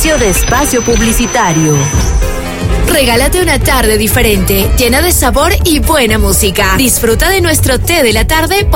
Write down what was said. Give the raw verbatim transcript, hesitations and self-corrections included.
Inicio de espacio publicitario. Regálate una tarde diferente, llena de sabor y buena música. Disfruta de nuestro té de la tarde por